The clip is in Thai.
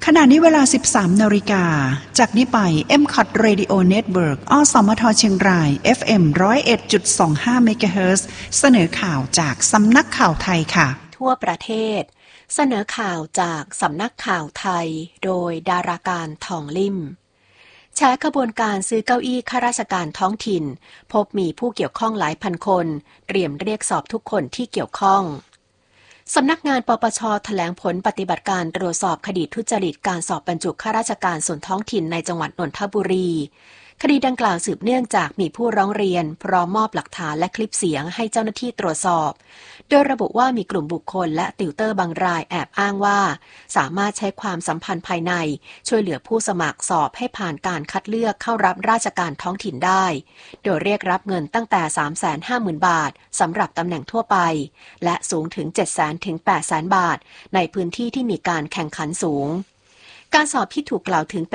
ขณะนี้เวลา 13 นาฬิกาจากนี้ไป MCOT Radio Network อสมทเชียงราย FM 101.25 เมกะเฮิรตซ์เสนอข่าวจากสำนักข่าวไทยค่ะทั่วประเทศเสนอข่าวจากสำนักข่าวไทยโดยดาราการทองลิ่มแฉขบวนการซื้อเก้าอี้ข้าราชการท้องถิ่นพบมีผู้เกี่ยวข้องหลายพันคนเตรียมเรียกสอบทุกคนที่เกี่ยวข้องสำนักงานปปช.แถลงผลปฏิบัติการตรวจสอบคดีทุจริตการสอบบรรจุข้าราชการส่วนท้องถิ่นในจังหวัดนนทบุรีคดีดังกล่าวสืบเนื่องจากมีผู้ร้องเรียนพร้อมมอบหลักฐานและคลิปเสียงให้เจ้าหน้าที่ตรวจสอบโดยระบุว่ามีกลุ่มบุคคลและติวเตอร์บางรายแอบอ้างว่าสามารถใช้ความสัมพันธ์ภายในช่วยเหลือผู้สมัครสอบให้ผ่านการคัดเลือกเข้ารับราชการท้องถิ่นได้โดยเรียกรับเงินตั้งแต่ 350,000 บาทสำหรับตำแหน่งทั่วไปและสูงถึง 700,000 ถึง 800,000 บาทในพื้นที่ที่มีการแข่งขันสูงการสอบที่ถูกกล่าวถึง